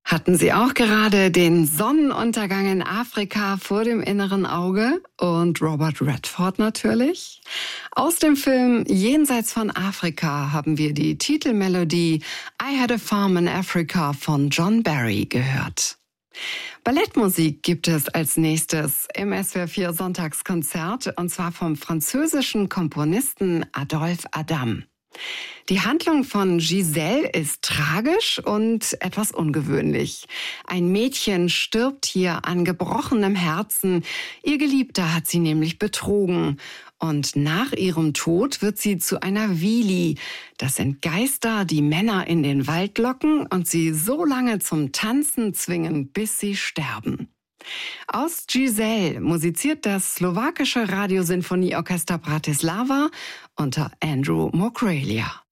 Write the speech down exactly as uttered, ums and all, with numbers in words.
Hatten Sie auch gerade den Sonnenuntergang in Afrika vor dem inneren Auge? Und Robert Redford natürlich? Aus dem Film Jenseits von Afrika haben wir die Titelmelodie I Had a Farm in Africa von John Barry gehört. Ballettmusik gibt es als nächstes im S W R vier Sonntagskonzert, und zwar vom französischen Komponisten Adolphe Adam. Die Handlung von Giselle ist tragisch und etwas ungewöhnlich. Ein Mädchen stirbt hier an gebrochenem Herzen. Ihr Geliebter hat sie nämlich betrogen. Und nach ihrem Tod wird sie zu einer Wili. Das sind Geister, die Männer in den Wald locken und sie so lange zum Tanzen zwingen, bis sie sterben. Aus Giselle musiziert das slowakische Radiosinfonieorchester Bratislava unter Andrew Mokrelia.